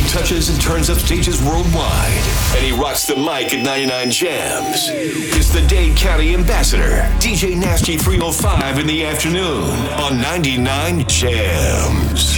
touches and turns up stages worldwide, and he rocks the mic at 99 Jams. It's the Dade County Ambassador, DJ Nasty 305 in the afternoon on 99 Jams.